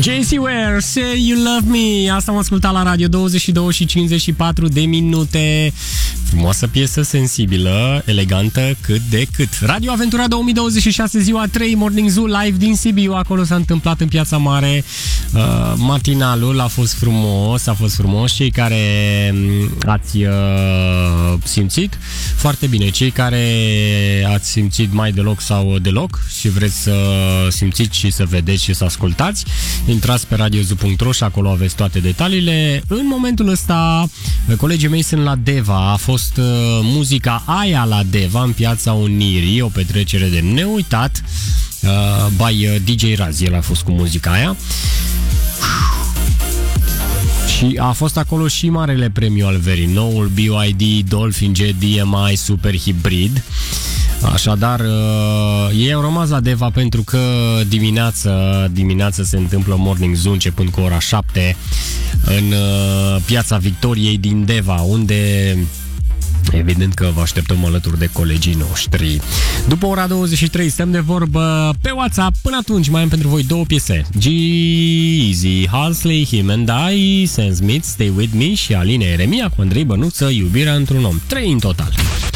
JC Ware, Say You Love Me. Asta am ascultat la radio, 22 și 54 de minute. Frumoasă piesă, sensibilă, elegantă, cât de cât. Radio Aventura 2026, ziua 3, Morning Zoo live din Sibiu. Acolo s-a întâmplat în Piața Mare. Matinalul a fost frumos. Cei care ați simțit foarte bine, cei care ați simțit mai deloc sau deloc și vreți să simțiți și să vedeți și să ascultați, intrați pe radiozoo.ro și acolo aveți toate detaliile. În momentul ăsta colegii mei sunt la Deva. A fost muzica aia la Deva, în Piața Unirii, o petrecere de neuitat by DJ Razi. El a fost cu muzica aia. Și a fost acolo și marele premiu al verii, noul BYD Dolphin Jet DMI Super Hybrid. Așadar, ei au rămas la Deva pentru că dimineața se întâmplă Morning Zoo începând cu ora 7 în Piața Victoriei din Deva, unde evident că vă așteptăm alături de colegii noștri. După ora 23 stăm de vorbă pe WhatsApp. Până atunci mai am pentru voi două piese: G-Eazy, Halsey, Him and I, Sam Smith, Stay With Me și Alina Eremia cu Andrei Bănuță, Iubirea într-un om. 3 în total.